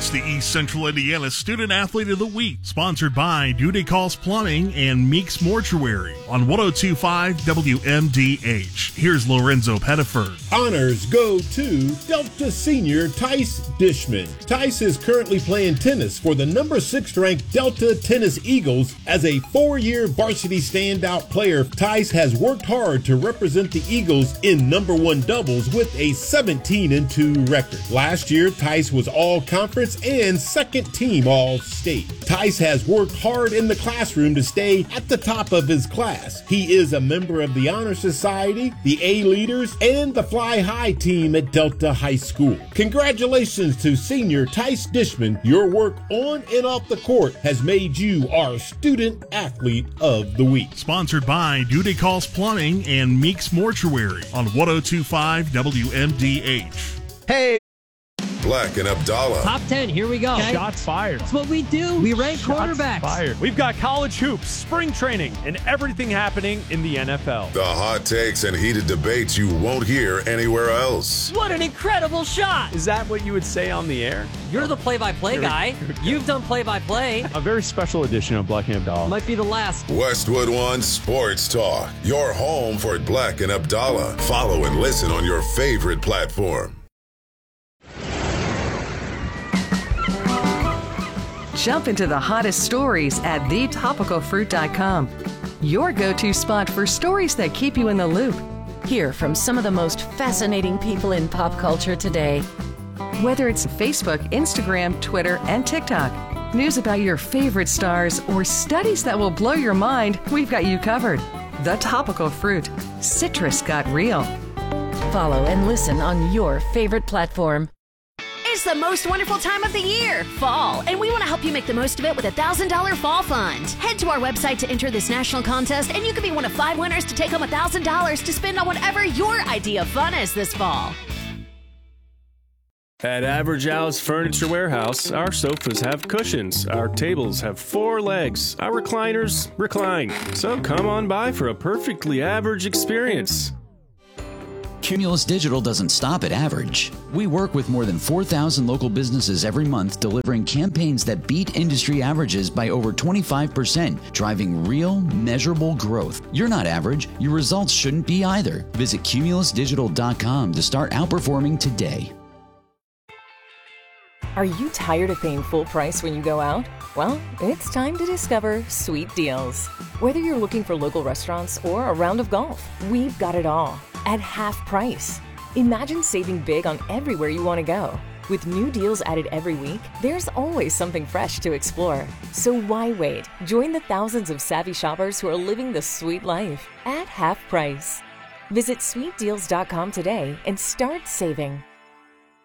It's the East Central Indiana Student Athlete of the Week, sponsored by Duty Calls Plumbing and Meeks Mortuary on 102.5 WMDH. Here's Lorenzo Pettiford. Honors go to Delta senior Tice Dishman. Tice is currently playing tennis for the number 6 ranked Delta Tennis Eagles. As a 4-year varsity standout player, Tice has worked hard to represent the Eagles in number 1 doubles with a 17-2 record. Last year, Tice was all-conference and second-team all-state. Tice has worked hard in the classroom to stay at the top of his class. He is a member of the Honor Society, the A-Leaders, and the Fly High team at Delta High School. Congratulations to senior Tice Dishman. Your work on and off the court has made you our Student Athlete of the Week. Sponsored by Duty Calls Plumbing and Meeks Mortuary on 102.5 WMDH. Hey! Black and Abdallah. Top 10, here we go. Okay. Shots fired. That's what we do. We rank quarterbacks. Fired. We've got college hoops, spring training, and everything happening in the NFL. The hot takes and heated debates you won't hear anywhere else. What an incredible shot. Is that what you would say on the air? You're the play-by-play guy. You've done play-by-play. A very special edition of Black and Abdallah. Might be the last. Westwood One Sports Talk. Your home for Black and Abdallah. Follow and listen on your favorite platform. Jump into the hottest stories at thetopicalfruit.com. Your go-to spot for stories that keep you in the loop. Hear from some of the most fascinating people in pop culture today. Whether it's Facebook, Instagram, Twitter, and TikTok, news about your favorite stars, or studies that will blow your mind, we've got you covered. The Topical Fruit. Citrus got real. Follow and listen on your favorite platform. It's the most wonderful time of the year, fall, and we want to help you make the most of it with a $1,000 fall fund. Head to our website to enter this national contest, and you can be one of 5 winners to take home $1,000 to spend on whatever your idea of fun is this fall. At Average Al's Furniture Warehouse, our sofas have cushions, our tables have 4 legs, our recliners recline. So come on by for a perfectly average experience. Cumulus Digital doesn't stop at average. We work with more than 4,000 local businesses every month, delivering campaigns that beat industry averages by over 25%, driving real, measurable growth. You're not average. Your results shouldn't be either. Visit cumulusdigital.com to start outperforming today. Are you tired of paying full price when you go out? Well, it's time to discover Sweet Deals. Whether you're looking for local restaurants or a round of golf, we've got it all at half price. Imagine saving big on everywhere you want to go. With new deals added every week, there's always something fresh to explore. So why wait? Join the thousands of savvy shoppers who are living the sweet life at half price. Visit sweetdeals.com today and start saving.